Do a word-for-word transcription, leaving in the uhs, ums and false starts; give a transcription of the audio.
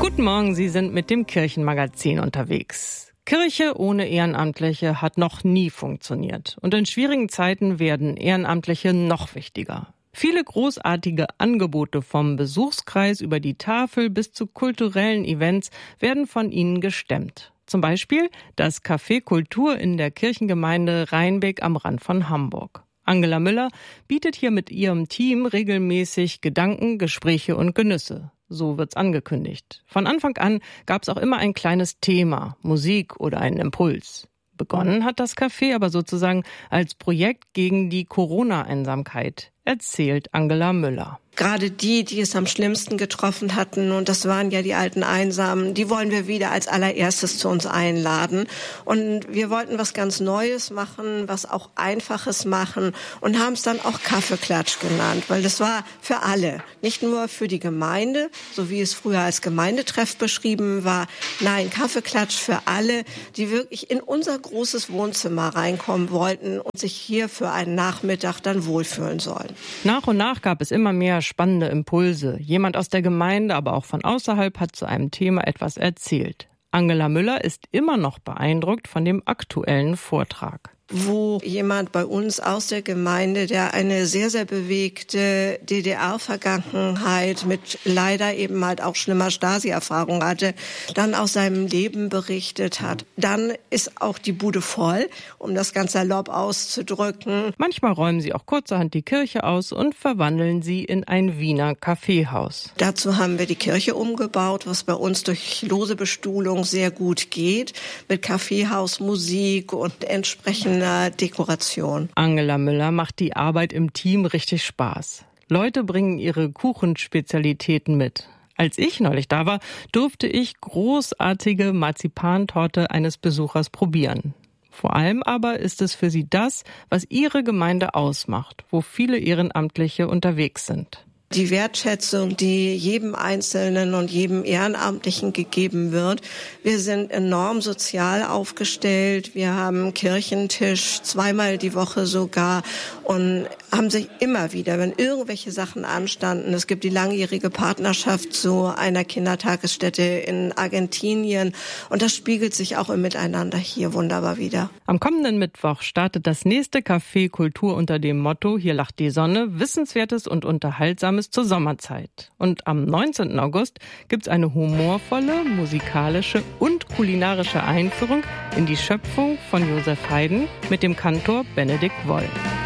Guten Morgen, Sie sind mit dem Kirchenmagazin unterwegs. Kirche ohne Ehrenamtliche hat noch nie funktioniert. Und in schwierigen Zeiten werden Ehrenamtliche noch wichtiger. Viele großartige Angebote vom Besuchskreis über die Tafel bis zu kulturellen Events werden von ihnen gestemmt. Zum Beispiel das Café Kultur in der Kirchengemeinde Rheinbeck am Rand von Hamburg. Angela Müller bietet hier mit ihrem Team regelmäßig Gedanken, Gespräche und Genüsse. So wird's angekündigt. Von Anfang an gab's auch immer ein kleines Thema, Musik oder einen Impuls. Begonnen hat das Café aber sozusagen als Projekt gegen die Corona-Einsamkeit, erzählt Angela Müller. Gerade die, die es am schlimmsten getroffen hatten, und das waren ja die alten Einsamen, die wollen wir wieder als allererstes zu uns einladen. Und wir wollten was ganz Neues machen, was auch Einfaches machen und haben es dann auch Kaffeeklatsch genannt, weil das war für alle, nicht nur für die Gemeinde, so wie es früher als Gemeindetreff beschrieben war. Nein, Kaffeeklatsch für alle, die wirklich in unser großes Wohnzimmer reinkommen wollten und sich hier für einen Nachmittag dann wohlfühlen sollen. Nach und nach gab es immer mehr spannende Impulse. Jemand aus der Gemeinde, aber auch von außerhalb hat zu einem Thema etwas erzählt. Angela Müller ist immer noch beeindruckt von dem aktuellen Vortrag. Wo jemand bei uns aus der Gemeinde, der eine sehr, sehr bewegte D D R-Vergangenheit mit leider eben halt auch schlimmer Stasi-Erfahrung hatte, dann aus seinem Leben berichtet hat. Dann ist auch die Bude voll, um das ganz salopp auszudrücken. Manchmal räumen sie auch kurzerhand die Kirche aus und verwandeln sie in ein Wiener Kaffeehaus. Dazu haben wir die Kirche umgebaut, was bei uns durch lose Bestuhlung sehr gut geht, mit Kaffeehaus, Musik und entsprechend Dekoration. Angela Müller macht die Arbeit im Team richtig Spaß. Leute bringen ihre Kuchenspezialitäten mit. Als ich neulich da war, durfte ich großartige Marzipantorte eines Besuchers probieren. Vor allem aber ist es für sie das, was ihre Gemeinde ausmacht, wo viele Ehrenamtliche unterwegs sind. Die Wertschätzung, die jedem Einzelnen und jedem Ehrenamtlichen gegeben wird. Wir sind enorm sozial aufgestellt. Wir haben einen Kirchentisch, zweimal die Woche sogar, und haben sich immer wieder, wenn irgendwelche Sachen anstanden, es gibt die langjährige Partnerschaft zu einer Kindertagesstätte in Argentinien, und das spiegelt sich auch im Miteinander hier wunderbar wieder. Am kommenden Mittwoch startet das nächste Café Kultur unter dem Motto „Hier lacht die Sonne", Wissenswertes und Unterhaltsames zur Sommerzeit. Und am neunzehnten August gibt's eine humorvolle, musikalische und kulinarische Einführung in die Schöpfung von Josef Haydn mit dem Kantor Benedikt Woll.